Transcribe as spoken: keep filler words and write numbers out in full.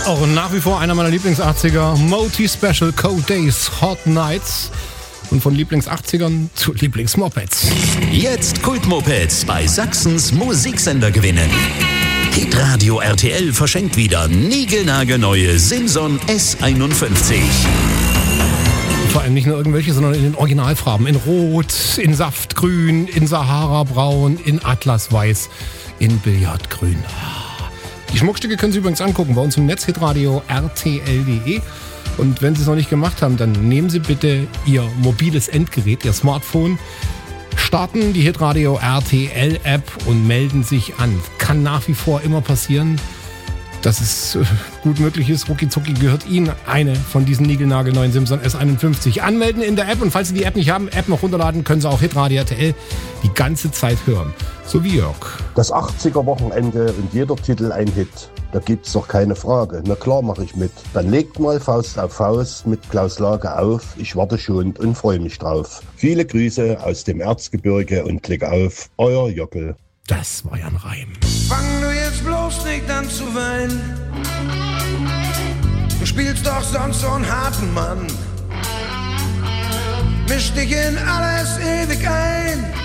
Auch nach wie vor einer meiner Lieblings-achtziger, Moti Special, Cold Days, Hot Nights. Und von Lieblings-achtzigern zu Lieblings-Mopeds. Jetzt Kultmopeds bei Sachsens Musiksender gewinnen. Hitradio R T L verschenkt wieder niegelnagelneue Simson S einundfünfzig. Vor allem nicht nur irgendwelche, sondern in den Originalfarben. In Rot, in Saftgrün, in Sahara-Braun, in Atlasweiß, in Billardgrün. Die Schmuckstücke können Sie übrigens angucken bei uns im Netz, hitradio R T L punkt de. Und wenn Sie es noch nicht gemacht haben, dann nehmen Sie bitte Ihr mobiles Endgerät, Ihr Smartphone, starten die Hitradio R T L App und melden sich an. Kann nach wie vor immer passieren, dass es gut möglich ist. Rucki-zucki gehört Ihnen eine von diesen niegelnagelneuen Simson S einundfünfzig. Anmelden in der App, und falls Sie die App nicht haben, App noch runterladen, können Sie auch Hitradio R T L die ganze Zeit hören. So wie Jörg. Das achtziger-Wochenende und jeder Titel ein Hit. Da gibt's doch keine Frage. Na klar mache ich mit. Dann legt mal Faust auf Faust mit Klaus Lage auf. Ich warte schon und freue mich drauf. Viele Grüße aus dem Erzgebirge und Klick auf, euer Jockel. Das war ja ein Reim. Fang du jetzt bloß nicht an zu weinen. Du spielst doch sonst so einen harten Mann. Misch dich in alles ewig ein.